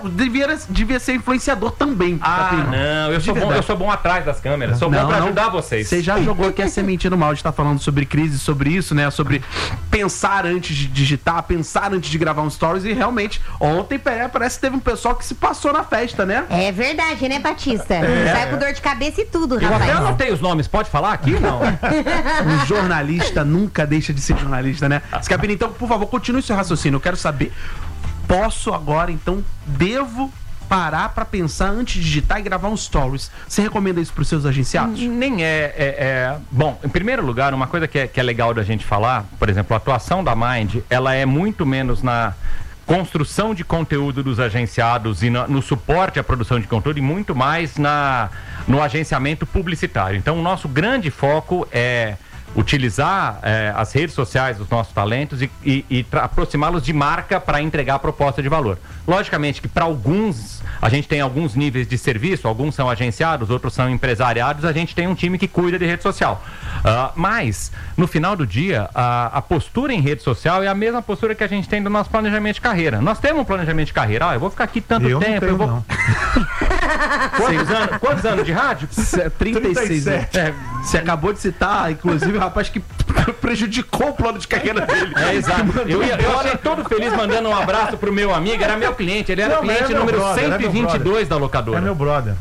devia ser influenciador também. Não, eu sou bom atrás das câmeras, sou bom pra ajudar vocês. Você já jogou aqui a sementinha no mal de estar falando sobre crise, sobre isso, né? Sobre pensar antes de digitar, pensar antes de gravar um stories, e realmente, ontem parece que teve um pessoal que se passou na festa, né? É verdade, né, Batista? Sai com dor de cabeça e tudo, Eu rapaz. até anotei os nomes, pode falar aqui? Não. Um jornalista nunca deixa de ser jornalista, né? Scapini, então, por favor, continue seu raciocínio. Eu quero saber, posso agora, então, devo parar pra pensar antes de digitar e gravar um stories? Você recomenda isso pros seus agenciados? Nem Bom, em primeiro lugar, uma coisa que é legal da gente falar, por exemplo, a atuação da Mind, ela é muito menos na construção de conteúdo dos agenciados e no suporte à produção de conteúdo, e muito mais no agenciamento publicitário. Então, o nosso grande foco é utilizar as redes sociais dos nossos talentos e aproximá-los de marca para entregar a proposta de valor. Logicamente que para alguns, a gente tem alguns níveis de serviço, alguns são agenciados, outros são empresariados, a gente tem um time que cuida de rede social. Mas, no final do dia, a postura em rede social é a mesma postura que a gente tem do nosso planejamento de carreira. Nós temos um planejamento de carreira, eu vou ficar aqui tanto tempo, não tenho, eu vou... não. Quantos anos de rádio? 36 anos. Você acabou de citar, inclusive, o rapaz que prejudicou o plano de carreira dele. Exato. Eu achei todo feliz mandando um abraço pro meu amigo, era meu cliente, ele era cliente número 122 da locadora. É meu brother.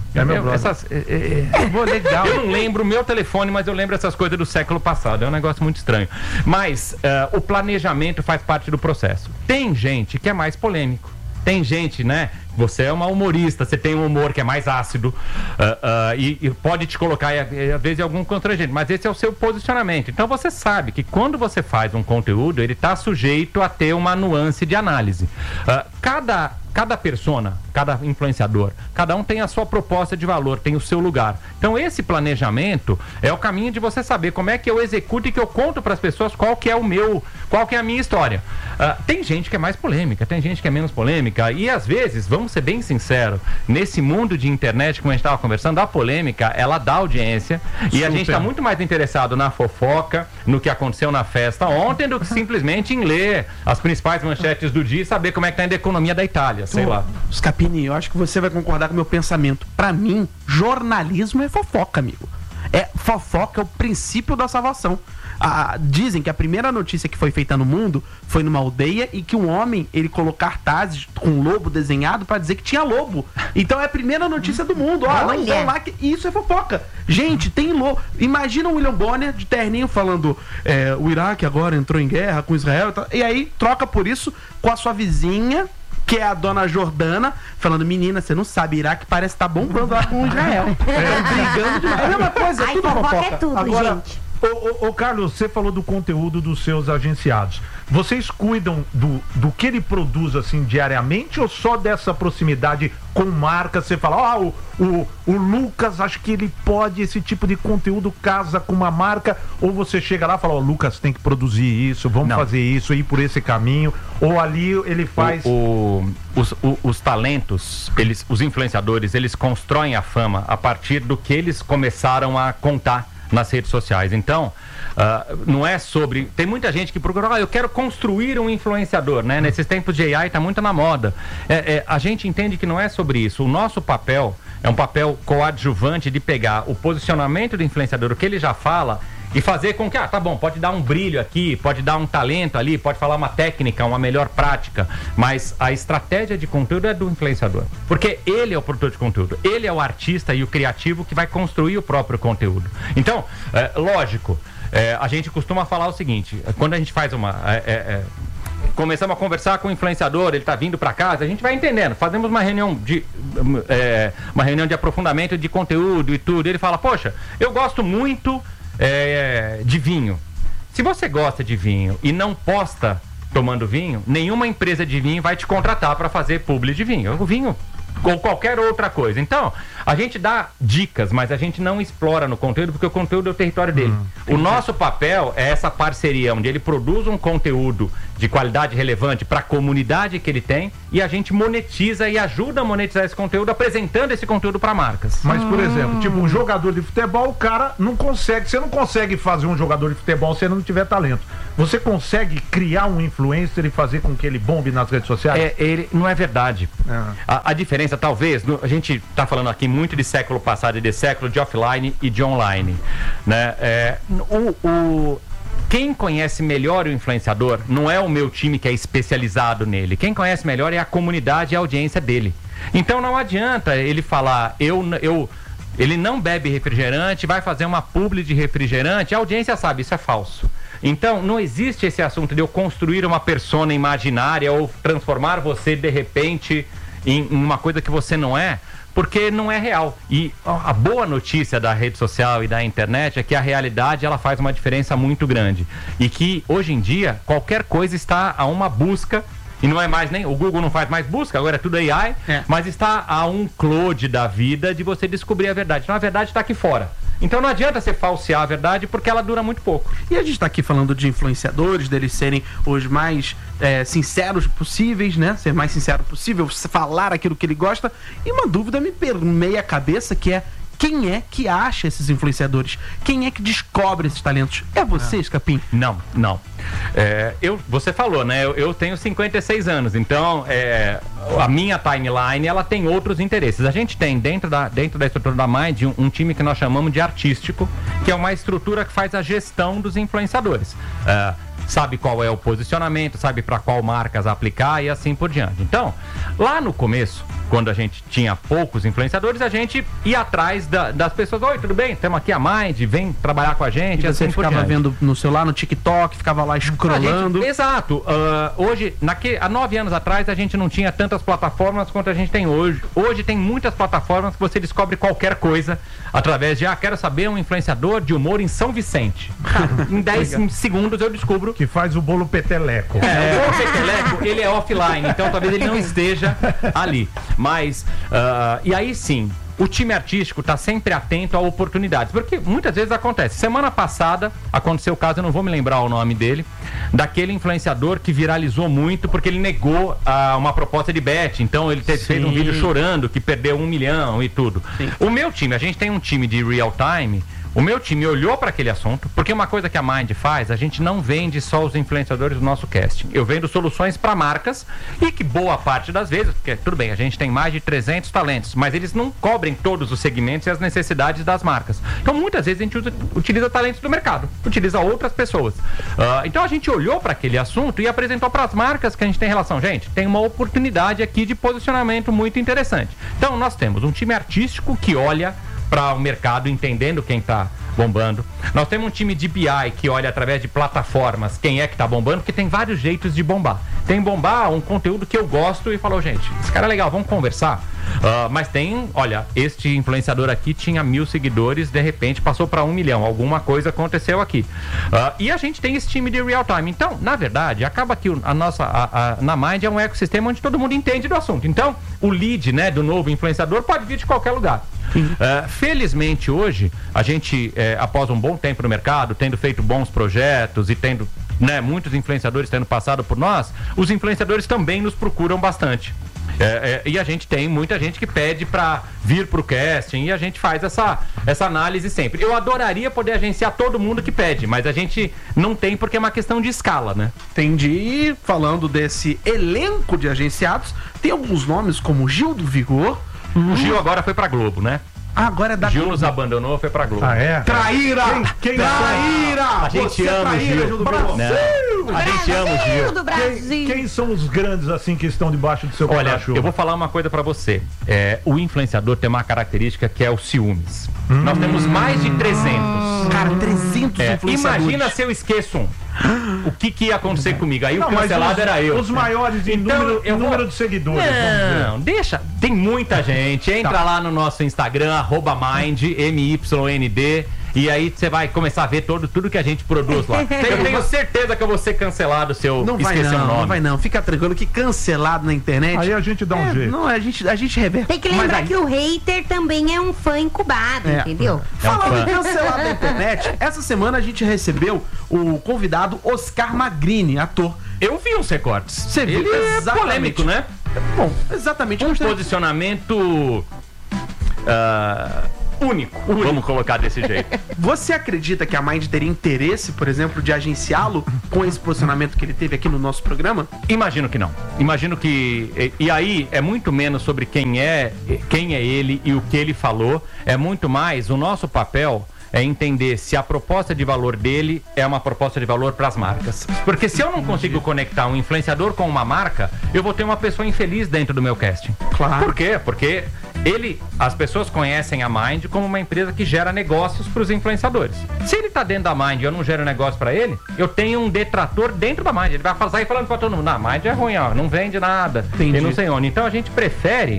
Legal. Eu não lembro o meu telefone, mas eu lembro essas coisas do século passado. É um negócio muito estranho. Mas o planejamento faz parte do processo. Tem gente que é mais polêmico. Tem gente, né? Você é uma humorista, você tem um humor que é mais ácido e pode te colocar, às vezes, em algum constrangimento, mas esse é o seu posicionamento. Então você sabe que quando você faz um conteúdo, ele está sujeito a ter uma nuance de análise. Cada persona, cada influenciador, cada um tem a sua proposta de valor, tem o seu lugar. Então esse planejamento é o caminho de você saber como é que eu executo e que eu conto para as pessoas qual que é a minha história. Tem gente que é mais polêmica, tem gente que é menos polêmica, e às vezes, vamos ser bem sinceros, nesse mundo de internet, como a gente estava conversando, a polêmica, ela dá audiência. Super. E a gente está muito mais interessado na fofoca, no que aconteceu na festa ontem, do que simplesmente em ler as principais manchetes do dia e saber como é que está indo a economia da Itália, sei lá. Scapini, eu acho que você vai concordar com o meu pensamento. Pra mim, jornalismo é fofoca, amigo. Fofoca é o princípio da salvação. Dizem que a primeira notícia que foi feita no mundo foi numa aldeia e que um homem, ele colocou cartazes com um lobo desenhado pra dizer que tinha lobo. Então é a primeira notícia do mundo. Não vão lá, que isso é fofoca. Gente, tem lobo. Imagina o William Bonner de terninho falando o Iraque agora entrou em guerra com Israel e aí troca por isso com a sua vizinha, que é a dona Jordana, falando: menina, você não sabe, Iraque parece estar bombando lá com Israel. Brigando demais. É a mesma coisa, tudo fofoca. É tudo, agora, gente. Ô Carlos, você falou do conteúdo dos seus agenciados. Vocês cuidam do que ele produz assim diariamente, ou só dessa proximidade com marcas? Você fala, o Lucas, acho que ele pode, esse tipo de conteúdo casa com uma marca, ou você chega lá e fala, Lucas, tem que produzir isso, vamos fazer isso, ir por esse caminho, ou ali ele faz... Os talentos, os influenciadores, eles constroem a fama a partir do que eles começaram a contar nas redes sociais. Então, não é sobre... Tem muita gente que procura, eu quero construir um influenciador, né? Nesses tempos de AI tá muito na moda. A gente entende que não é sobre isso. O nosso papel é um papel coadjuvante de pegar o posicionamento do influenciador, o que ele já fala, e fazer com que, tá bom, pode dar um brilho aqui, pode dar um talento ali, pode falar uma técnica, uma melhor prática, mas a estratégia de conteúdo é do influenciador. Porque ele é o produtor de conteúdo, ele é o artista e o criativo que vai construir o próprio conteúdo. Então, lógico, a gente costuma falar o seguinte, quando a gente faz começamos a conversar com o influenciador, ele está vindo para casa, a gente vai entendendo, fazemos uma reunião de aprofundamento de conteúdo e tudo, ele fala, poxa, eu gosto muito de vinho. Se você gosta de vinho e não posta tomando vinho, nenhuma empresa de vinho vai te contratar para fazer publi de vinho. O vinho ou qualquer outra coisa. Então, a gente dá dicas, mas a gente não explora no conteúdo, porque o conteúdo é o território dele. O nosso papel é essa parceria, onde ele produz um conteúdo de qualidade relevante para a comunidade que ele tem, e a gente monetiza e ajuda a monetizar esse conteúdo, apresentando esse conteúdo para marcas. Mas, por exemplo, tipo um jogador de futebol, o cara não consegue, você não consegue fazer um jogador de futebol se ele não tiver talento. Você consegue criar um influencer e fazer com que ele bombe nas redes sociais? Ele não é verdade. A diferença, talvez, a gente está falando aqui muito de século passado e de século, de offline e de online, né? Quem conhece melhor o influenciador não é o meu time que é especializado nele. Quem conhece melhor é a comunidade e a audiência dele. Então não adianta ele falar, ele não bebe refrigerante, vai fazer uma publi de refrigerante, a audiência sabe, isso é falso. Então, não existe esse assunto de eu construir uma persona imaginária ou transformar você, de repente, em uma coisa que você não é, porque não é real. E a boa notícia da rede social e da internet é que a realidade, ela faz uma diferença muito grande. E que, hoje em dia, qualquer coisa está a uma busca, e não é mais nem... O Google não faz mais busca, agora é tudo AI, mas está a um Claude da vida de você descobrir a verdade. Então, a verdade está aqui fora. Então não adianta você falsear a verdade, porque ela dura muito pouco. E a gente está aqui falando de influenciadores, deles serem os mais sinceros possíveis, né? Ser mais sincero possível, falar aquilo que ele gosta. E uma dúvida me permeia a cabeça, que é: quem é que acha esses influenciadores? Quem é que descobre esses talentos? É você, Escapim? Não. Você falou, né? Eu tenho 56 anos, então a minha timeline, ela tem outros interesses. A gente tem dentro da estrutura da Mind um time que nós chamamos de artístico, que é uma estrutura que faz a gestão dos influenciadores. Sabe qual é o posicionamento, sabe para qual marcas aplicar e assim por diante. Então, lá no começo, quando a gente tinha poucos influenciadores, a gente ia atrás das pessoas. Oi, tudo bem? Estamos aqui a Mind, vem trabalhar com a gente. E assim você ficava vendo no celular, no TikTok, ficava lá scrollando. Exato. Hoje, há 9 anos atrás, a gente não tinha tantas plataformas quanto a gente tem hoje. Hoje tem muitas plataformas que você descobre qualquer coisa através de, quero saber um influenciador de humor em São Vicente. Em 10 segundos eu descubro. Que faz o bolo peteleco. O bolo peteleco, ele é offline, então talvez ele não esteja ali. Mas, e aí sim, o time artístico está sempre atento a oportunidades, porque muitas vezes acontece. Semana passada aconteceu o caso, eu não vou me lembrar o nome dele, daquele influenciador que viralizou muito porque ele negou uma proposta de bet. Então ele fez um vídeo chorando que perdeu 1 milhão e tudo. Sim. O meu time, a gente tem um time de real time. O meu time olhou para aquele assunto, porque uma coisa que a Mind faz, a gente não vende só os influenciadores do nosso casting. Eu vendo soluções para marcas, e que boa parte das vezes, porque tudo bem, a gente tem mais de 300 talentos, mas eles não cobrem todos os segmentos e as necessidades das marcas. Então muitas vezes a gente utiliza talentos do mercado, utiliza outras pessoas. Então a gente olhou para aquele assunto e apresentou para as marcas que a gente tem relação. Gente, tem uma oportunidade aqui de posicionamento muito interessante. Então nós temos um time artístico que olha para o mercado, entendendo quem está bombando. Nós temos um time de BI que olha através de plataformas quem é que está bombando, porque tem vários jeitos de bombar. Tem bombar um conteúdo que eu gosto e falou, gente, esse cara é legal, vamos conversar. Mas tem, olha, este influenciador aqui tinha 1000 seguidores, de repente passou para 1 milhão, alguma coisa aconteceu aqui. E a gente tem esse time de real time. Então, na verdade, acaba que na Mind é um ecossistema onde todo mundo entende do assunto. Então, o lead, né, do novo influenciador pode vir de qualquer lugar. Felizmente hoje, a gente, após um bom tempo no mercado, tendo feito bons projetos e tendo, né, muitos influenciadores tendo passado por nós, os influenciadores também nos procuram bastante. E a gente tem muita gente que pede para vir pro casting, e a gente faz essa análise sempre. Eu adoraria poder agenciar todo mundo que pede, mas a gente não tem, porque é uma questão de escala, né? Entendi. E falando desse elenco de agenciados, tem alguns nomes como Gil do Vigor. O Gil agora foi pra Globo, né? Agora é da Gil Globo. nos abandonou, foi pra Globo. Traíra! Traíra! A gente ama o Gil. A gente ama o Gil. Do Brasil. Quem são os grandes, assim, que estão debaixo do seu guarda-chuva? Olha, eu vou falar uma coisa pra você. O influenciador tem uma característica que é o ciúmes. Nós temos mais de 300. Cara, 300 influenciadores. Imagina se eu esqueço um. O que ia acontecer comigo? Aí o cancelado era eu. Os maiores em número de seguidores. Não, deixa. Tem muita gente. Entra lá no nosso Instagram, @Mind, MYND. e aí você vai começar a ver tudo que a gente produz lá. Eu tenho certeza que eu vou ser cancelado se eu esquecer o nome. Não vai não, fica tranquilo que cancelado na internet... Aí a gente dá um jeito. Não, a gente reverte. Tem que lembrar que o hater também é um fã incubado, entendeu? Falando em cancelado na internet, essa semana a gente recebeu o convidado Oscar Magrini, ator. Eu vi uns recortes. Você viu? Ele é polêmico, né? Bom, exatamente. Um posicionamento único, vamos colocar desse jeito. Você acredita que a Mind teria interesse, por exemplo, de agenciá-lo com esse posicionamento que ele teve aqui no nosso programa? Imagino que não. Imagino que... E aí é muito menos sobre quem é ele e o que ele falou. É muito mais o nosso papel é entender se a proposta de valor dele é uma proposta de valor para as marcas. Porque se eu não consigo conectar um influenciador com uma marca, eu vou ter uma pessoa infeliz dentro do meu casting. Claro. Por quê? Porque as pessoas conhecem a Mind como uma empresa que gera negócios para os influenciadores. Se ele tá dentro da Mind e eu não gero negócio para ele, eu tenho um detrator dentro da Mind. Ele vai sair falando para todo mundo, a Mind é ruim, ó, não vende nada. Entendi. E não sei onde. Então a gente prefere...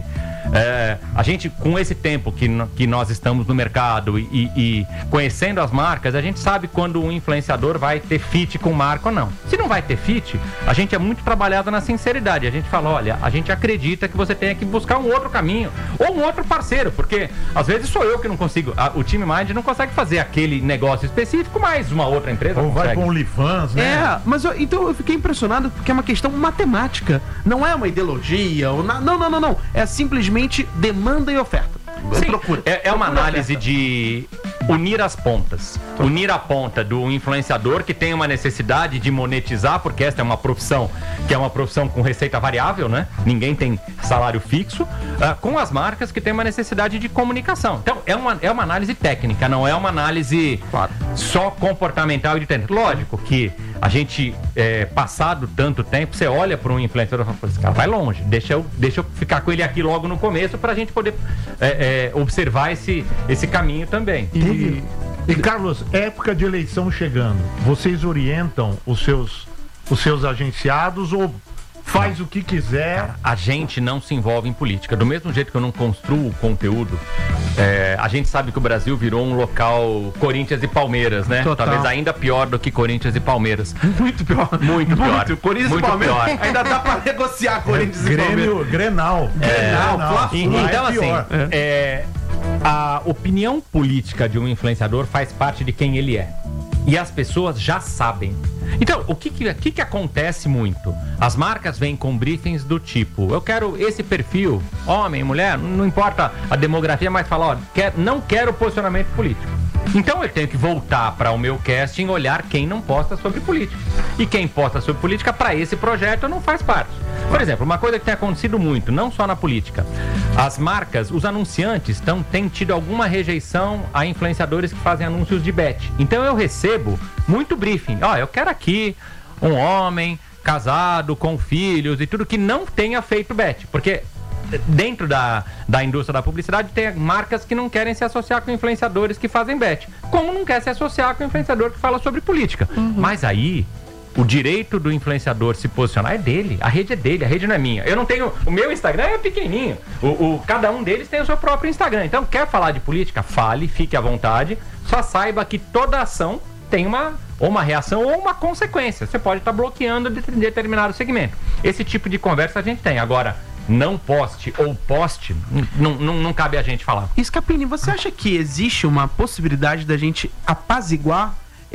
a gente, com esse tempo que nós estamos no mercado e conhecendo as marcas, a gente sabe quando um influenciador vai ter fit com marca ou não. Se não vai ter fit, a gente é muito trabalhado na sinceridade. A gente fala, olha, a gente acredita que você tenha que buscar um outro caminho ou um outro parceiro, porque às vezes sou eu que não consigo, o time Mind não consegue fazer aquele negócio específico, mas uma outra empresa ou consegue. Vai com o OnlyFans, né? Mas então eu fiquei impressionado porque é uma questão matemática, não é uma ideologia, não. É simplesmente demanda e oferta. Sim, é uma análise de unir as pontas. Unir a ponta do influenciador que tem uma necessidade de monetizar, porque esta é uma profissão que é uma profissão com receita variável, né? Ninguém tem salário fixo, com as marcas que tem uma necessidade de comunicação. Então, é uma análise técnica, não é uma análise só comportamental e de técnica. Lógico que a gente, passado tanto tempo, você olha para um influenciador e fala, esse cara vai longe, deixa eu ficar com ele aqui logo no começo para a gente poder observar esse caminho também. E Carlos, época de eleição chegando, vocês orientam os seus agenciados ou faz o que quiser? A gente não se envolve em política. Do mesmo jeito que eu não construo conteúdo, a gente sabe que o Brasil virou um local Corinthians e Palmeiras, né? Total. Talvez ainda pior do que Corinthians e Palmeiras. Muito pior. Muito pior. Corinthians muito e Palmeiras. pior. Ainda dá pra negociar Corinthians e Palmeiras. Grenal. Então, assim, a opinião política de um influenciador faz parte de quem ele é. E as pessoas já sabem. Então, o que acontece muito? As marcas vêm com briefings do tipo, eu quero esse perfil, homem, mulher, não importa a demografia, mas fala, não quero posicionamento político. Então eu tenho que voltar para o meu casting, olhar quem não posta sobre política. E quem posta sobre política para esse projeto não faz parte. Por exemplo, uma coisa que tem acontecido muito, não só na política, as marcas, os anunciantes têm tido alguma rejeição a influenciadores que fazem anúncios de bet. Então eu recebo muito briefing. Eu quero aqui um homem casado, com filhos e tudo que não tenha feito bet. Porque dentro da indústria da publicidade tem marcas que não querem se associar com influenciadores que fazem bet. Como não quer se associar com influenciador que fala sobre política. Mas aí o direito do influenciador se posicionar é dele, a rede é dele, a rede não é minha. Eu não tenho, o meu Instagram é pequenininho, cada um deles tem o seu próprio Instagram. Então quer falar de política? Fale, fique à vontade, só saiba que toda ação tem uma reação ou uma consequência. Você pode estar bloqueando determinado segmento. Esse tipo de conversa a gente tem. Agora, não poste ou poste, não cabe a gente falar. Scapini, você acha que existe uma possibilidade da gente apaziguar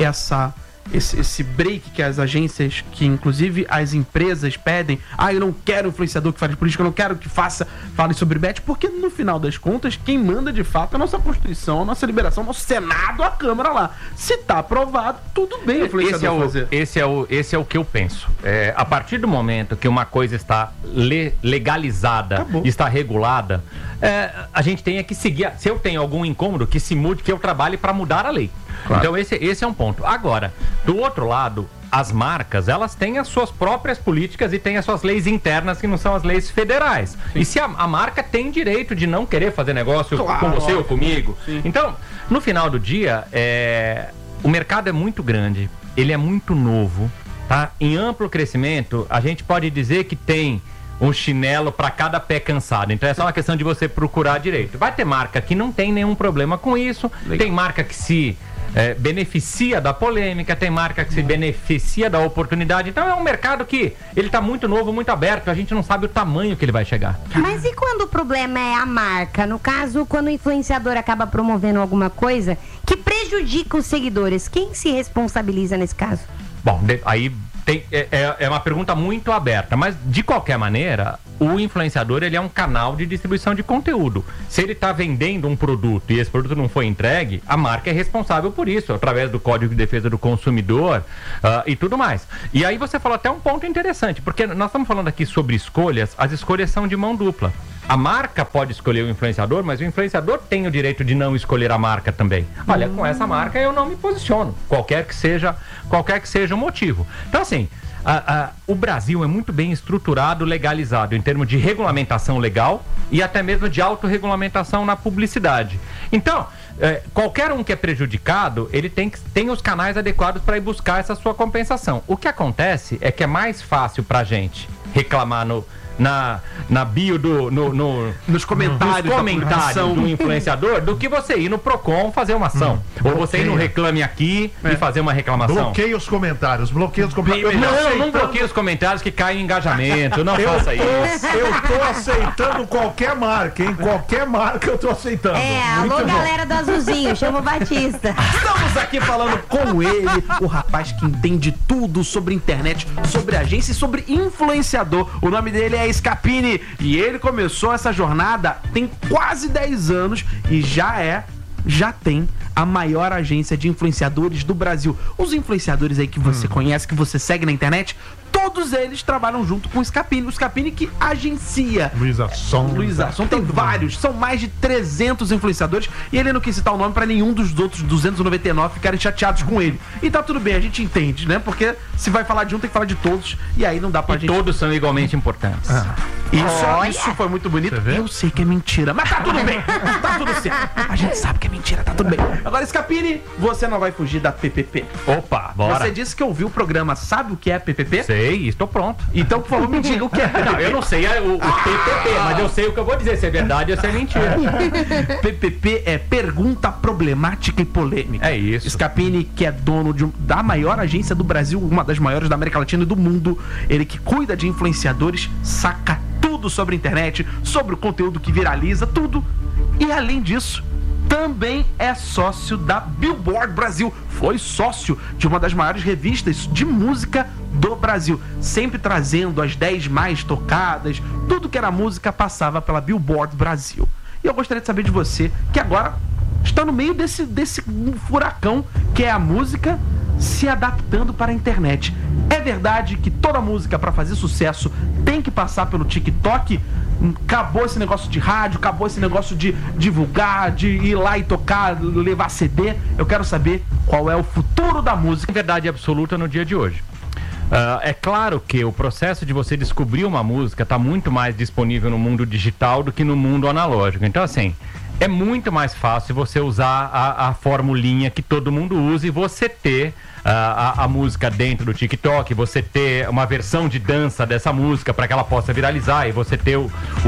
esse break que as agências, que inclusive as empresas pedem? Eu não quero influenciador que fale de política, eu não quero que fale sobre bet, porque no final das contas, quem manda de fato é a nossa Constituição, a nossa liberação, nosso Senado, a Câmara lá. Se tá aprovado, tudo bem o influenciador fazer. Esse é o que eu penso. A partir do momento que uma coisa está legalizada, acabou, está regulada, a gente tem que seguir. Se eu tenho algum incômodo, que se mude, que eu trabalhe para mudar a lei. Claro. Então esse é um ponto. Agora, do outro lado, as marcas, elas têm as suas próprias políticas e têm as suas leis internas, que não são as leis federais. Sim. E se a marca tem direito de não querer fazer negócio com você ou comigo. Sim. Então, no final do dia, o mercado é muito grande, ele é muito novo, tá? Em amplo crescimento, a gente pode dizer que tem um chinelo para cada pé cansado. Então é só uma questão de você procurar direito. Vai ter marca que não tem nenhum problema com isso. Legal. Tem marca que se beneficia da polêmica, tem marca que se beneficia da oportunidade. Então é um mercado que ele está muito novo, muito aberto, a gente não sabe o tamanho que ele vai chegar. Mas e quando o problema é a marca? No caso, quando o influenciador acaba promovendo alguma coisa que prejudica os seguidores, quem se responsabiliza nesse caso? Bom, aí é uma pergunta muito aberta, mas de qualquer maneira, o influenciador ele é um canal de distribuição de conteúdo. Se ele está vendendo um produto e esse produto não foi entregue, a marca é responsável por isso, através do Código de Defesa do Consumidor e tudo mais. E aí você falou até um ponto interessante, porque nós estamos falando aqui sobre escolhas, as escolhas são de mão dupla. A marca pode escolher o influenciador, mas o influenciador tem o direito de não escolher a marca também. Olha, com essa marca eu não me posiciono, qualquer que seja o motivo. Então, assim, o Brasil é muito bem estruturado, legalizado, em termos de regulamentação legal e até mesmo de autorregulamentação na publicidade. Então, qualquer um que é prejudicado, ele tem os canais adequados para ir buscar essa sua compensação. O que acontece é que é mais fácil para a gente reclamar na bio nos comentários do influenciador do que você ir no Procon fazer uma ação. Ou você ir no Reclame Aqui e fazer uma reclamação. Bloqueia os comentários. Não bloqueia os comentários que caem em engajamento. Não faça isso. Eu tô aceitando qualquer marca, hein? Qualquer marca eu tô aceitando. Alô, galera do Azulzinho, chama o Batista. Estamos aqui falando com ele, o rapaz que entende tudo sobre internet, sobre agência e sobre influenciador. O nome dele é Scapini e ele começou essa jornada tem quase 10 anos e já tem a maior agência de influenciadores do Brasil. Os influenciadores aí que você conhece, que você segue na internet, todos eles trabalham junto com o Scapini. O Scapini que agencia. Luísa Sonza tem vários. São mais de 300 influenciadores e ele não quis citar o nome pra nenhum dos outros 299 ficarem chateados com ele. E tá tudo bem, a gente entende, né? Porque se vai falar de um, tem que falar de todos. E aí não dá pra gente... todos são igualmente importantes. Isso foi muito bonito. Eu sei que é mentira, mas tá tudo bem. Tá tudo certo. A gente sabe que é mentira, tá tudo bem. Agora, Scapini, você não vai fugir da PPP. Opa, bora. Você disse que ouviu o programa, sabe o que é PPP? Sei, estou pronto. Então, por favor, me diga o que é PPP. Não, eu não sei o PPP, mas eu sei o que eu vou dizer, se é verdade ou se é mentira. PPP é Pergunta Problemática e Polêmica. É isso. Scapini, que é dono da maior agência do Brasil, uma das maiores da América Latina e do mundo, ele que cuida de influenciadores, saca tudo sobre a internet, sobre o conteúdo que viraliza, tudo. E além disso, também é sócio da Billboard Brasil. Foi sócio de uma das maiores revistas de música do Brasil, sempre trazendo as 10 mais tocadas, tudo que era música passava pela Billboard Brasil. E eu gostaria de saber de você, que agora está no meio desse furacão que é a música se adaptando para a internet. É verdade que toda música, para fazer sucesso, tem que passar pelo TikTok? Acabou esse negócio de rádio, acabou esse negócio de divulgar, de ir lá e tocar, levar CD. Eu quero saber qual é o futuro da música. Verdade absoluta no dia de hoje. É claro que o processo de você descobrir uma música está muito mais disponível no mundo digital do que no mundo analógico. Então, assim, é muito mais fácil você usar a formulinha que todo mundo usa e você ter a música dentro do TikTok, você ter uma versão de dança dessa música para que ela possa viralizar e você ter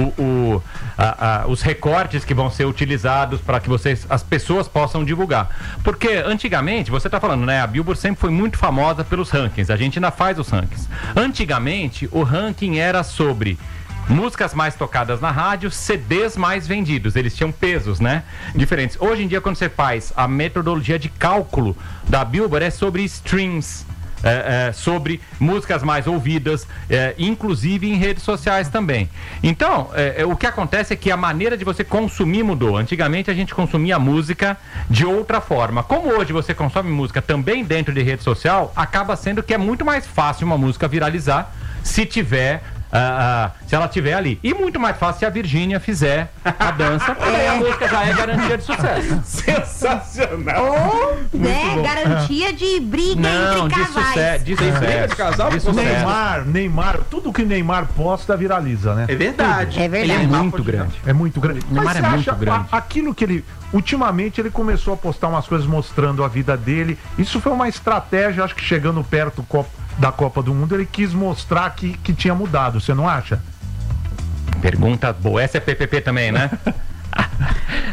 os recortes que vão ser utilizados para que as pessoas possam divulgar. Porque antigamente, você está falando, né? A Billboard sempre foi muito famosa pelos rankings, a gente ainda faz os rankings. Antigamente, o ranking era sobre músicas mais tocadas na rádio, CDs mais vendidos. Eles tinham pesos, né? Diferentes. Hoje em dia, quando você faz a metodologia de cálculo da Billboard, é sobre streams, sobre músicas mais ouvidas, inclusive em redes sociais também. Então, o que acontece é que a maneira de você consumir mudou. Antigamente, a gente consumia música de outra forma. Como hoje você consome música também dentro de rede social, acaba sendo que é muito mais fácil uma música viralizar se ela estiver ali. E muito mais fácil se a Virgínia fizer a dança, porque aí a música já é garantia de sucesso. Sensacional. Ou, garantia de briga entre casais. De sucesso. Neymar, tudo que Neymar posta viraliza, né? É verdade. É verdade. Ele é muito grande. É muito grande. Neymar é muito grande. Aquilo que ele... Ultimamente ele começou a postar umas coisas mostrando a vida dele. Isso foi uma estratégia, acho que chegando perto da Copa do Mundo, ele quis mostrar que tinha mudado, você não acha? Pergunta boa. Essa é PPP também, né?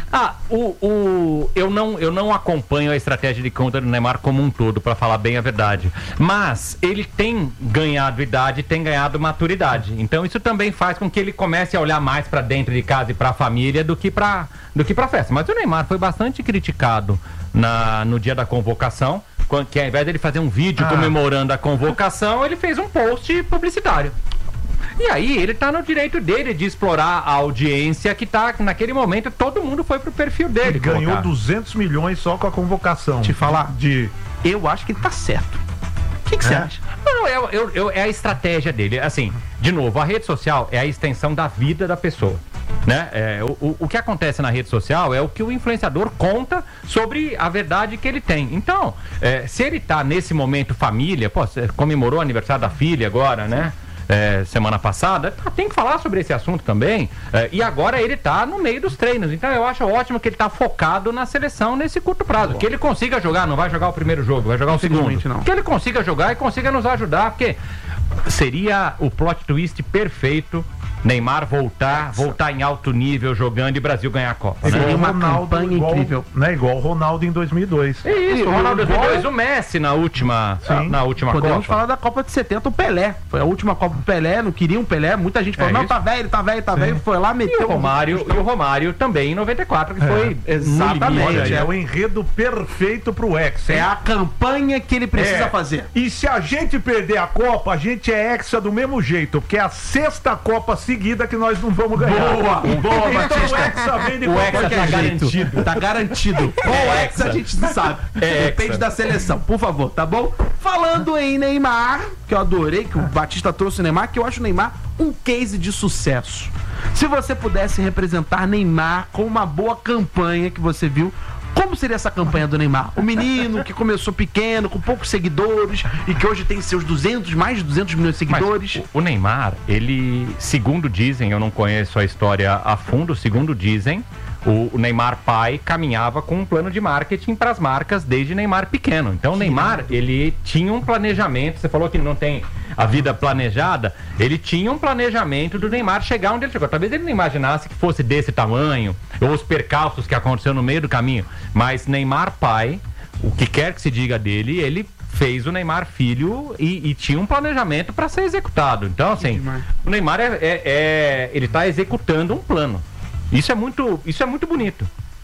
Eu não acompanho a estratégia de conta do Neymar como um todo, para falar bem a verdade. Mas ele tem ganhado idade, tem ganhado maturidade. Então isso também faz com que ele comece a olhar mais para dentro de casa e para a família do que para festa. Mas o Neymar foi bastante criticado no dia da convocação, que ao invés de ele fazer um vídeo comemorando a convocação, ele fez um post publicitário. E aí ele tá no direito dele de explorar a audiência que tá naquele momento, todo mundo foi pro perfil dele. Ele ganhou 200 milhões só com a convocação. Te falar, eu acho que ele tá certo. O que você acha? Não, é a estratégia dele. Assim, de novo, a rede social é a extensão da vida da pessoa, né? O que acontece na rede social é o que o influenciador conta sobre a verdade que ele tem. Então, se ele tá nesse momento família, comemorou o aniversário da filha agora, né? Semana passada, tem que falar sobre esse assunto também, e agora ele tá no meio dos treinos, então eu acho ótimo que ele tá focado na seleção nesse curto prazo, que ele consiga jogar, não vai jogar o primeiro jogo, vai jogar o segundo, não. Que ele consiga jogar e consiga nos ajudar, porque seria o plot twist perfeito, Neymar voltar em alto nível jogando e Brasil ganhar a Copa. Seria uma campanha incrível, né? Igual o Ronaldo em 2002. Isso, o Ronaldo em 2002, o Messi na última Copa. Podemos falar da Copa de 70, o Pelé. Foi a última Copa do Pelé, não queriam o Pelé, muita gente falou, não, tá velho, foi lá, meteu e o Romário também em 94, que foi exatamente. É o enredo perfeito pro Hexa. É a campanha que ele precisa fazer. E se a gente perder a Copa, a gente é Hexa do mesmo jeito, porque é a 6ª Copa seguida que nós não vamos ganhar. Boa, então, Batista. O Hexa vem de o Hexa tá garantido. Tá garantido. Qual Hexa a gente não sabe. Depende da seleção, por favor, tá bom? Falando em Neymar, que eu adorei que o Batista trouxe o Neymar, que eu acho o Neymar um case de sucesso. Se você pudesse representar Neymar com uma boa campanha que você viu, como seria essa campanha do Neymar? O menino que começou pequeno, com poucos seguidores e que hoje tem seus mais de 200 milhões de seguidores. Mas o Neymar, ele, segundo dizem, eu não conheço a história a fundo, segundo dizem, o Neymar pai caminhava com um plano de marketing para as marcas desde Neymar pequeno. Então o Neymar, ele tinha um planejamento, você falou que não tem a vida planejada, ele tinha um planejamento do Neymar chegar onde ele chegou. Talvez ele não imaginasse que fosse desse tamanho, ou os percalços que aconteceram no meio do caminho, mas Neymar pai, o que quer que se diga dele, ele fez o Neymar filho e tinha um planejamento para ser executado. Então assim, o Neymar ele está executando um plano. Isso é muito bonito.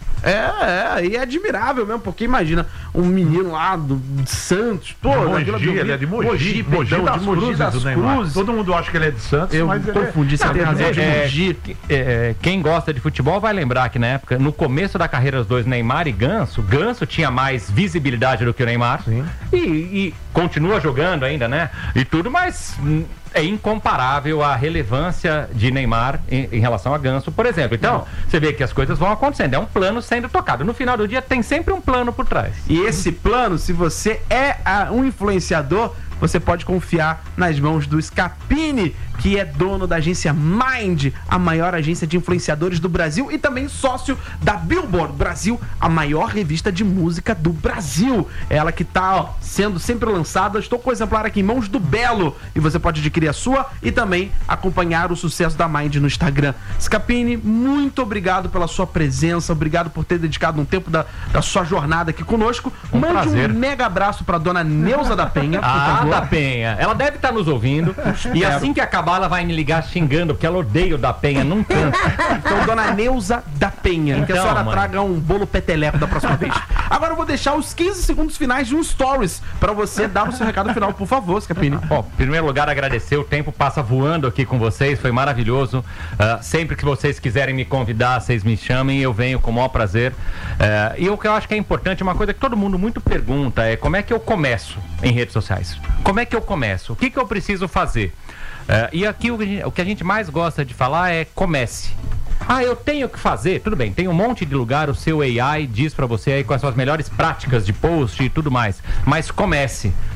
E é admirável mesmo, porque imagina um menino lá do Santos, ele é de Mogi, das Cruzes. Todo mundo acha que ele é de Santos, mas confundi, você tem razão, de Mogi. Quem gosta de futebol vai lembrar que na época, no começo da carreira dos dois, Neymar e Ganso tinha mais visibilidade do que o Neymar. E continua jogando ainda, né? E tudo, mas é incomparável a relevância de Neymar em relação a Ganso, por exemplo. Então, você vê que as coisas vão acontecendo, é um plano sendo tocado. No final do dia tem sempre um plano por trás. E esse plano, se você é um influenciador, você pode confiar nas mãos do Scapini, que é dono da agência Mind, a maior agência de influenciadores do Brasil e também sócio da Billboard Brasil, a maior revista de música do Brasil. Ela que tá sendo sempre lançada. Estou com o exemplar aqui em mãos do Belo e você pode adquirir a sua e também acompanhar o sucesso da Mind no Instagram. Scapini, muito obrigado pela sua presença, obrigado por ter dedicado um tempo da sua jornada aqui conosco. Mande prazer. Um mega abraço pra dona Neuza da Penha, por favor. Da Penha, ela deve estar nos ouvindo e assim que acabar ela vai me ligar xingando, porque ela odeia o da Penha, não cansa. Então, dona Neuza da Penha, que a senhora traga um bolo peteleco da próxima vez. Agora eu vou deixar os 15 segundos finais de um stories pra você dar o seu recado final, por favor, Scapini. Bom, em primeiro lugar, agradecer, o tempo passa voando aqui com vocês, foi maravilhoso. Sempre que vocês quiserem me convidar, vocês me chamem, eu venho com o maior prazer. E o que eu acho que é importante, uma coisa que todo mundo muito pergunta é como é que eu começo em redes sociais? Como é que eu começo? O que eu preciso fazer? E aqui o que a gente mais gosta de falar é comece. Eu tenho que fazer, tudo bem, tem um monte de lugar, o seu AI diz pra você aí quais são as melhores práticas de post e tudo mais, mas comece.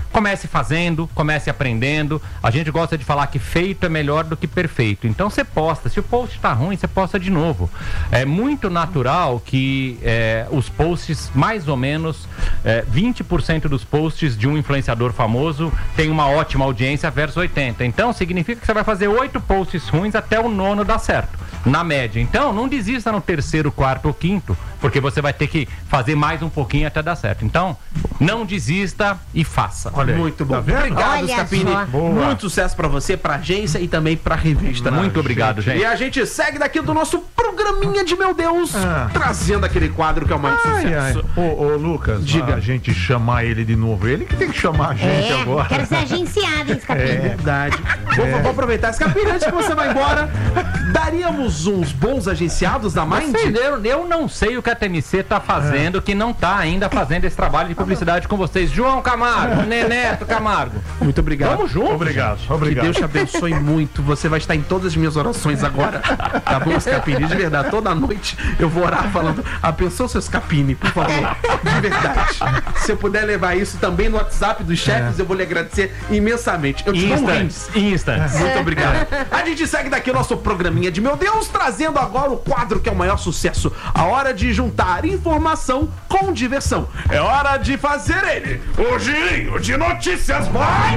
Comece fazendo, comece aprendendo. A gente gosta de falar que feito é melhor do que perfeito. Então você posta. Se o post tá ruim, você posta de novo. É muito natural que os posts, mais ou menos 20% dos posts de um influenciador famoso tem uma ótima audiência versus 80%. Então significa que você vai fazer 8 posts ruins até o 9º dar certo, na média. Então não desista no 3º, 4º ou 5º, porque você vai ter que fazer mais um pouquinho até dar certo. Então não desista e faça. Olha aí. Muito bom. Tá vendo? Obrigado, Olha Scapini. só. Boa. Muito sucesso pra você, pra agência e também pra revista. Muito obrigado, gente. E a gente segue daqui do nosso programinha de Meu Deus, trazendo aquele quadro que é o mais sucesso. Ô, Lucas, Diga. a gente chamar ele de novo. Ele que tem que chamar a gente agora. Quero ser agenciado, hein, Scapini? Verdade. Vou aproveitar. Scapini, antes que você vá embora, daríamos uns bons agenciados da Mind? Eu não sei o que a TNC tá fazendo, que não tá ainda fazendo esse trabalho de publicidade com vocês. João Camargo, Neneto Camargo. Muito obrigado. Vamos juntos. Obrigado, Que obrigado. Deus te abençoe muito. Você vai estar em todas as minhas orações agora. Tá bom, Scapini? De verdade. Toda noite eu vou orar falando: abençoa o seu Scapini, por favor. De verdade. Se eu puder levar isso também no WhatsApp dos chefes, eu vou lhe agradecer imensamente. Eu te dou um rins. Instants. Muito obrigado. A gente segue daqui o nosso programinha de Meu Deus, trazendo agora o quadro que é o maior sucesso. A hora de juntar informação com diversão. É hora de fazer ele, o girinho de notícias. Vai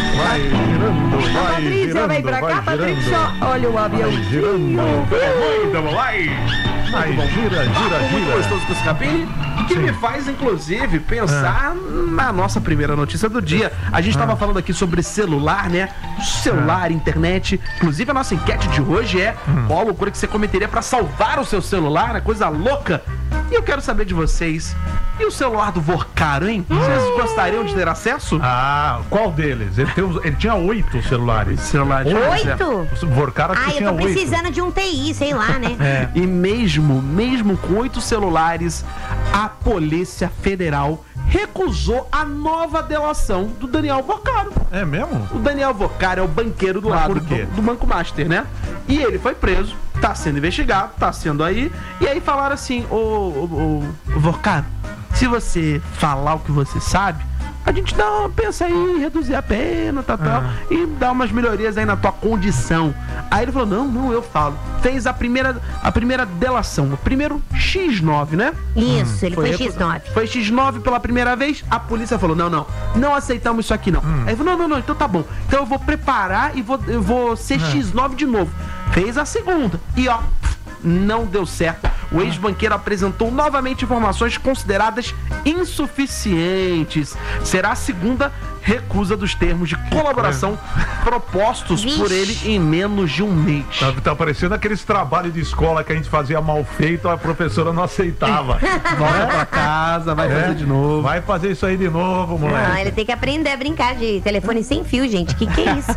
Vai girando, vai Patrícia, girando, vem pra cá, vai Patrícia. girando. Olha o avião. Vai girando. vai. Vai, gira, Muito gira. gostoso com o Scapini, que me faz, inclusive, pensar na nossa primeira notícia do dia. A gente estava falando aqui sobre celular, né? Celular, internet. Inclusive, a nossa enquete de hoje é qual a loucura que você cometeria para salvar o seu celular, né? Coisa louca. E eu quero saber de vocês. E o celular do Vorcaro, hein? Vocês gostariam de ter acesso? Ah, qual deles? Ele tinha 8 celulares. Celular de 8? O Vorcara Ah, eu tinha tô 8. precisando de um TI, sei lá, né? E mesmo com 8 celulares, a Polícia Federal recusou a nova delação do Daniel Vorcaro. É mesmo? O Daniel Vorcaro é o banqueiro do Mas lado por quê? do Banco Master, né? E ele foi preso, tá sendo investigado, tá sendo aí. E aí falaram assim: ô Vorcaro, se você falar o que você sabe, a gente pensa em reduzir a pena, tal, e dar umas melhorias aí na tua condição. Aí ele falou: não, eu falo. Fez a primeira delação, o primeiro X9, né? Isso, ele foi recusado. X9. Foi X9 pela primeira vez, a polícia falou: não aceitamos isso aqui, não. Aí ele falou: não, então tá bom. Então eu vou preparar e eu vou ser X9 de novo. Fez a segunda. E ó, não deu certo. O ex-banqueiro apresentou novamente informações consideradas insuficientes. Será a segunda recusa dos termos de colaboração propostos por ele em menos de um mês. Tá parecendo aqueles trabalhos de escola que a gente fazia mal feito, a professora não aceitava. Volta pra casa, vai fazer de novo. Vai fazer isso aí de novo, Não, moleque. ele tem que aprender a brincar de telefone sem fio, gente. Que é isso?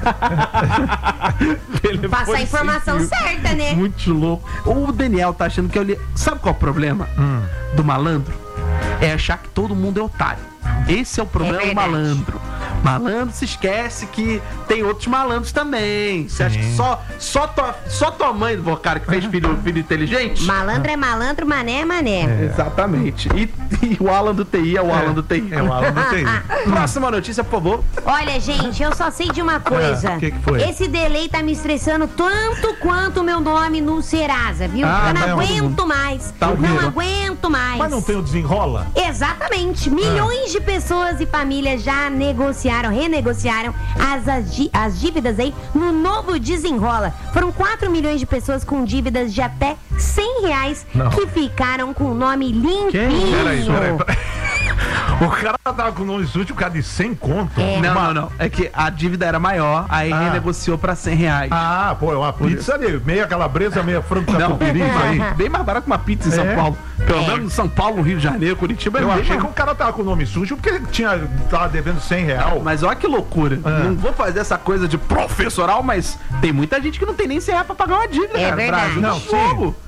Telefone Passar a sem informação fio. certa, né? Muito louco. O Daniel tá achando que eu li... Sabe qual é o problema do malandro? É achar que todo mundo é otário. Esse é o problema do verdade. malandro. Malandro se esquece que tem outros malandros também. Você acha que só tua mãe do Vorcaro que fez filho inteligente? Malandro é malandro, mané é mané. Exatamente. E o Alan do TI é o Alan do TI. É o Alan do TI. Próxima notícia, por favor. Olha, gente, eu só sei de uma coisa. o que foi? Esse delay tá me estressando tanto quanto o meu nome no Serasa, viu? Ah, eu não tá, aguento mais. Tá não ouvindo? aguento mais. Mas não tem o desenrola? Exatamente. Milhões de pessoas e famílias já renegociaram as dívidas aí no novo Desenrola. Foram 4 milhões de pessoas com dívidas de até R$100 Não. que ficaram com o nome limpinho. Peraí. O cara tava com o nome sujo, o cara de 100 conto. Não. É que a dívida era maior, aí renegociou pra R$100. Ah, pô, é uma pizza ali, meia calabresa, meia frango catupiry aí. Bem mais barato que uma pizza em São Paulo. Pelo menos em São Paulo, no Rio de Janeiro, Curitiba. Eu bem achei mais- que o cara tava com o nome sujo porque ele tava devendo R$100. Mas olha que loucura. Não vou fazer essa coisa de professoral, mas tem muita gente que não tem nem R$100 pra pagar uma dívida, É cara. verdade. Brasil, Não, jogo.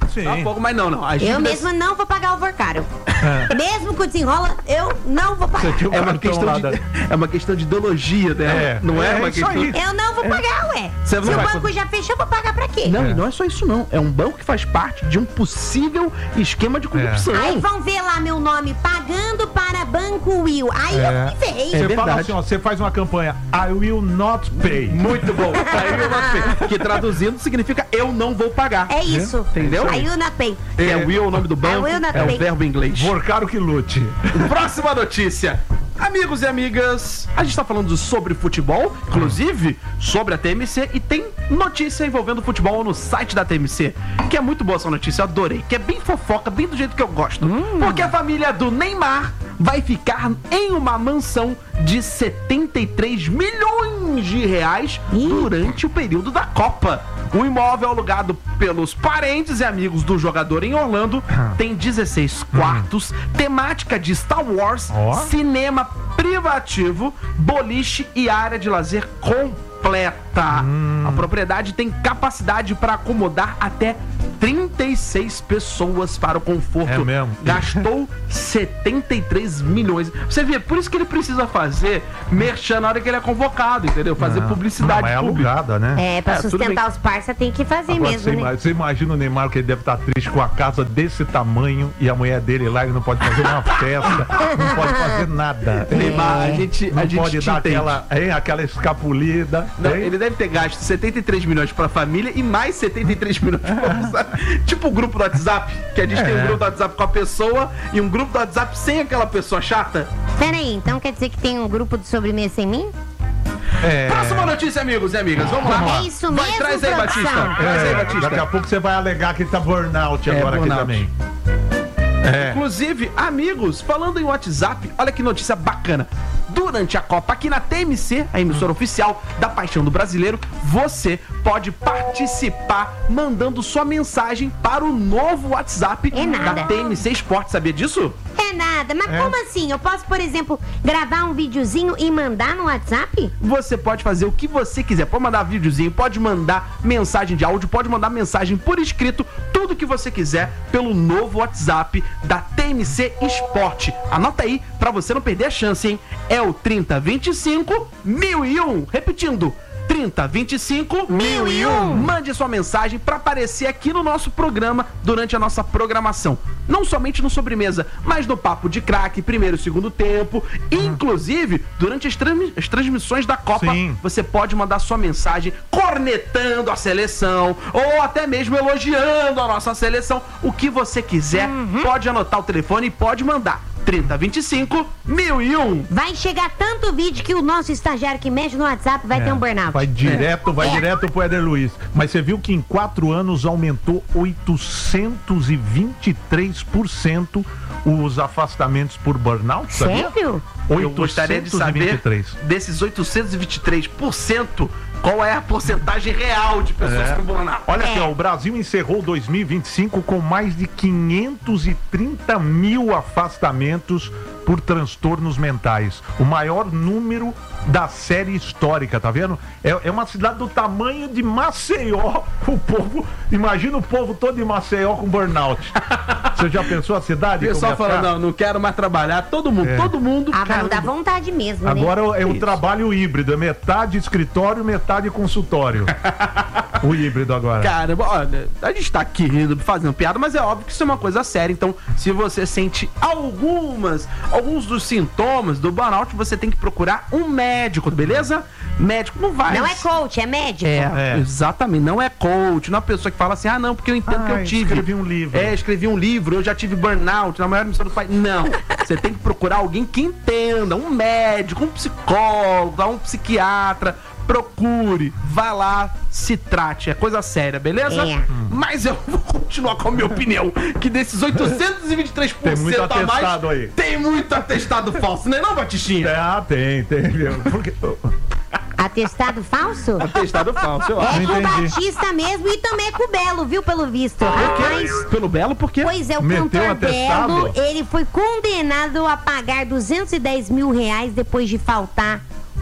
sim. Tá pouco, mas não. As Eu dívidas- mesma não vou pagar o overcaro. Mesmo com o desenrola, eu não vou pagar. Tinha um É uma, cartão questão lá de, da- é uma questão de ideologia dela. Não é, uma isso questão. aí. Eu não vou pagar, ué. Você Se não o vai banco já fechou, eu vou pagar pra quê? Não, e não é só isso, não. É um banco que faz parte de um possível esquema de corrupção. Aí vão ver lá meu nome, pagando para Banco Will. Aí eu me vejo. Você fala verdade. assim, ó, você faz uma campanha, I will not pay. Muito bom. Aí eu não sei. Que traduzindo significa eu não vou pagar. É isso. Entendeu? Aí eu not pay. É will o nome do banco, will not é o pay. verbo em inglês. Worcaro que lute. Próxima notícia. Amigos e amigas, a gente tá falando sobre futebol, inclusive sobre a TMC, e tem notícia envolvendo futebol no site da TMC, que é muito boa essa notícia, eu adorei, que é bem fofoca, bem do jeito que eu gosto. Porque a família do Neymar vai ficar em uma mansão de 73 milhões de reais durante o período da Copa. O imóvel alugado pelos parentes e amigos do jogador em Orlando tem 16 quartos, temática de Star Wars, Ó. cinema privativo, boliche e área de lazer completa. A propriedade tem capacidade para acomodar até 36 pessoas para o conforto. É mesmo? Gastou 73 milhões. Você vê, por isso que ele precisa fazer merchan na hora que ele é convocado, entendeu? Fazer publicidade Não, é pública. alugada, né? É, pra tudo sustentar bem. os parça tem que fazer Agora, mesmo, né? você imagina o Neymar, que ele deve estar triste com a casa desse tamanho e a mulher dele lá, ele não pode fazer uma festa, não pode fazer nada. Neymar, a gente Pode te dar entende. aquela escapulida. Não, hein? ele deve ter gasto 73 milhões pra família e mais 73 milhões pra... Tipo o grupo do WhatsApp, que a gente tem um grupo do WhatsApp com a pessoa e um grupo do WhatsApp sem aquela pessoa chata. Peraí, então quer dizer que tem um grupo de sobremesa sem mim? Próxima notícia, amigos e amigas. Vamos lá. É isso Vai, mesmo, traz aí, produção. Batista. Traz aí, Batista. Daqui a pouco você vai alegar que ele tá burnout agora burnout. aqui também. Inclusive, amigos, falando em WhatsApp, olha que notícia bacana. Durante a Copa aqui na TMC, a emissora oficial da Paixão do Brasileiro, você pode participar mandando sua mensagem para o novo WhatsApp É nada. da TMC Esporte. Sabia disso? É nada, mas como assim? Eu posso, por exemplo, gravar um videozinho e mandar no WhatsApp? Você pode fazer o que você quiser. Pode mandar videozinho, pode mandar mensagem de áudio, pode mandar mensagem por escrito, tudo que você quiser pelo novo WhatsApp da TMC Esporte. Anota aí pra você não perder a chance, hein? É o 3025 1001. Repetindo. 3025 1001. Mande sua mensagem para aparecer aqui no nosso programa durante a nossa programação. Não somente no Sobremesa, mas no Papo de Craque, primeiro e segundo tempo. Inclusive, durante as transmissões da Copa, Sim. você pode mandar sua mensagem cornetando a seleção ou até mesmo elogiando a nossa seleção. O que você quiser, pode anotar o telefone e pode mandar. 3025 1001. Vai chegar tanto vídeo que o nosso estagiário que mexe no WhatsApp vai ter um burnout. Vai direto pro Éder Luiz. Mas você viu que em 4 anos aumentou 823% os afastamentos por burnout, sabia? Sério? Eu gostaria de saber 823. desses 823%, qual é a porcentagem real de pessoas com burnout. Olha aqui, ó, o Brasil encerrou 2025 com mais de 530 mil afastamentos por transtornos mentais. O maior número da série histórica, tá vendo? É uma cidade do tamanho de Maceió. O povo, imagina o povo todo de Maceió com burnout. Você já pensou a cidade? O pessoal como ia falando, ficar? não quero mais trabalhar. Todo mundo. Ah, mas cara, não dá vontade mesmo, né? Agora é o Isso. trabalho híbrido, é metade escritório, metade consultório. O híbrido agora. Cara, olha, a gente tá aqui rindo, fazendo piada, mas é óbvio que isso é uma coisa séria. Então, se você sente alguns dos sintomas do burnout, você tem que procurar um médico, beleza? Médico não vai. Não é coach, é médico. Exatamente, não é coach, não é uma pessoa que fala assim, não, porque eu entendo que eu tive. Escrevi um livro. Escrevi um livro, eu já tive burnout, na maior emissora do país. Não, você tem que procurar alguém que entenda, um médico, um psicólogo, um psiquiatra. Procure, vá lá, se trate, é coisa séria, beleza? É. Mas eu vou continuar com a minha opinião, que desses 823% Tem muito a mais, atestado aí. tem muito atestado falso, não é não, Batistinha? Tem, viu? Porque... Atestado falso? Atestado falso, eu É acho. com o entendi. Batista mesmo e também é com o Belo, viu, pelo visto. Rapaz, Pelo Belo, por quê? pois é, o Meteu cantor atestado? Belo, ele foi condenado a pagar 210 mil reais depois de faltar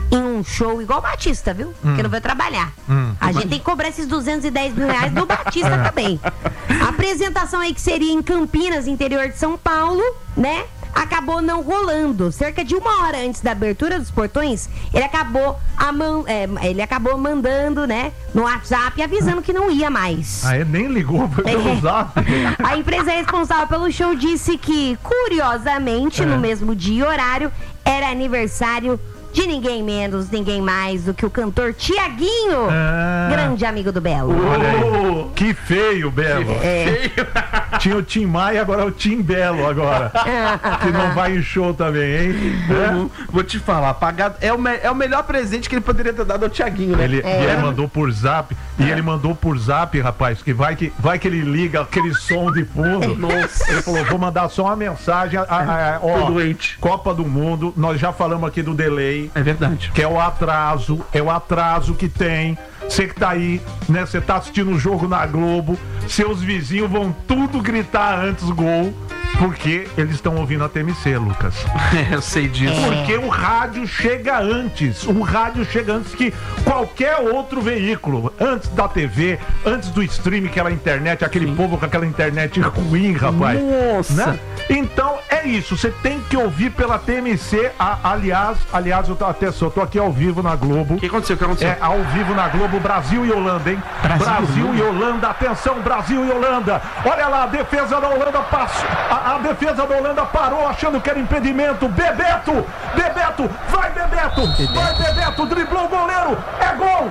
em um show igual o Batista, viu? Que não vai trabalhar. A gente tem que cobrar esses 210 mil reais do Batista também. A apresentação aí que seria em Campinas, interior de São Paulo, né? Acabou não rolando. Cerca de 1 hora antes da abertura dos portões, ele acabou mandando, né, no WhatsApp, avisando que não ia mais. Ah, ele nem ligou pelo zap. A empresa responsável pelo show disse que, curiosamente, no mesmo dia e horário, era aniversário de ninguém menos, ninguém mais do que o cantor Tiaguinho, grande amigo do Belo. Olha aí, que feio, Belo. Tinha o Tim Maia, agora é o Tim Belo agora. Que não vai em show também, hein? Vou te falar, pagado é o melhor presente que ele poderia ter dado ao Tiaguinho, né? Ele mandou por zap, ele mandou por zap, rapaz, que vai que ele liga aquele som de fundo. Nossa. Ele falou, vou mandar só uma mensagem, ó, doente. Copa do Mundo, nós já falamos aqui do delay. É verdade. Que é o atraso que tem. Você que tá aí, né? Você tá assistindo o jogo na Globo, seus vizinhos vão tudo gritar antes gol, porque eles estão ouvindo a TMC, Lucas. Eu sei disso. Porque o rádio chega antes. O rádio chega antes que qualquer outro veículo. Antes da TV, antes do streaming, aquela internet, aquele povo com aquela internet ruim, rapaz. Nossa. Né? Então é isso. Você tem que ouvir pela TMC. Aliás, eu tô aqui ao vivo na Globo. O que aconteceu? É ao vivo na Globo, Brasil e Holanda, hein? Brasil e Holanda, atenção, Brasil e Holanda. Olha lá, a defesa da Holanda passou. A defesa da Holanda parou achando que era impedimento. Bebeto, vai Bebeto, driblou o goleiro. É gol.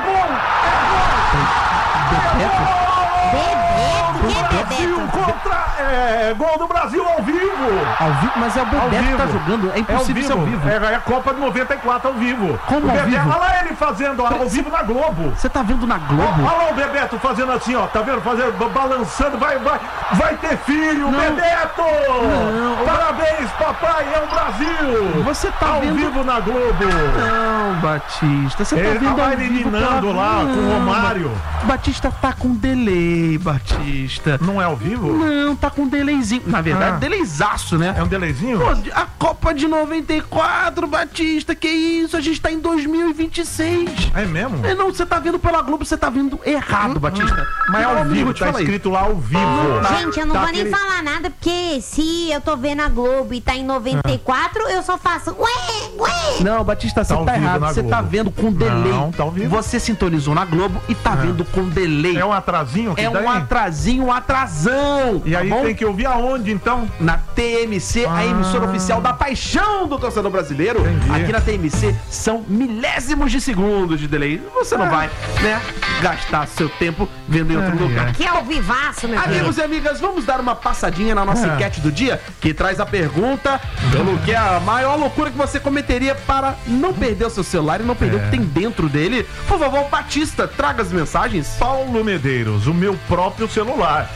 Brasil contra gol do Brasil ao vivo. Ao vivo? Mas é o Bebeto que tá jogando. É impossível ser ao vivo. É a Copa de 94 ao vivo. Como ao vivo? Olha lá ele fazendo ao vivo na Globo. Você tá vendo na Globo? Olha lá o Bebeto fazendo assim, ó. Tá vendo? Balançando. Vai ter filho, não. Bebeto! Não. Parabéns, papai. É o Brasil. Você tá ao vendo... vivo na Globo. Não, Batista. Você tá vendo ao vivo eliminando lá com o Romário. Batista tá com delay, Batista. Não é ao vivo? Não, tá com delayzinho. Na verdade, delayzaço, né? É um delayzinho? Pô, a Copa de 94, Batista, que isso? A gente tá em 2026. É mesmo? Não, você tá vendo pela Globo, você tá vendo errado, Batista. Mas é ao vivo, tá escrito lá ao vivo. Gente, eu não vou nem falar nada, porque se eu tô vendo a Globo e tá em 94, eu só faço ué. Não, Batista, você tá errado. Você tá vendo com delay. Não, tá ao vivo. Você sintonizou na Globo e tá vendo com delay. É um atrasinho? É um atrasinho, um atrasão. E aí tem que ouvir aonde, então? Na TMC, a emissora oficial da paixão do torcedor brasileiro. Entendi. Aqui na TMC são milésimos de segundo de delay. Você não vai, né, gastar seu tempo vendo em outro lugar. Que é o vivaço, meu filho. Amigos e amigas, vamos dar uma passadinha na nossa enquete do dia, que traz a pergunta pelo que é a maior loucura que você cometeria para não perder o seu celular e não perder o que tem dentro dele. Por favor, Batista, traga as mensagens. Paulo Medeiros, o meu próprio celular.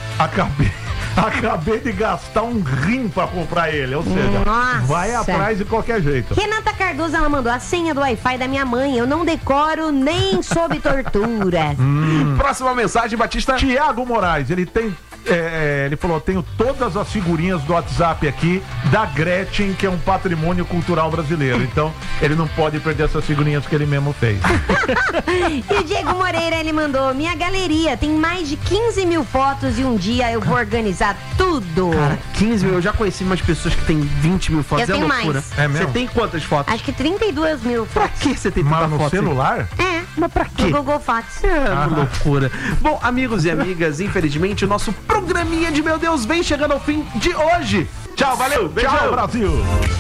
Acabei de gastar um rim pra comprar ele, ou seja, vai atrás de qualquer jeito. Renata Cardoso, ela mandou a senha do Wi-Fi da minha mãe. Eu não decoro nem sob tortura. Próxima mensagem, Batista. Tiago Moraes, ele falou, tenho todas as figurinhas do WhatsApp aqui da Gretchen, que é um patrimônio cultural brasileiro. Então, ele não pode perder essas figurinhas que ele mesmo fez. E o Diego Moreira, ele mandou, minha galeria tem mais de 15 mil fotos e um dia eu vou organizar tudo. Cara, 15 mil, eu já conheci umas pessoas que têm 20 mil fotos. Eu tenho loucura. mais. É mesmo? Você tem quantas fotos? Acho que 32 mil Pra fotos. que você tem tanta Mas no foto? celular? Mas pra quê? No Google Fotos. Loucura. Bom, amigos e amigas, infelizmente o nosso programinha de Meu Deus vem chegando ao fim de hoje. Tchau, valeu. Beijão. Tchau, Brasil.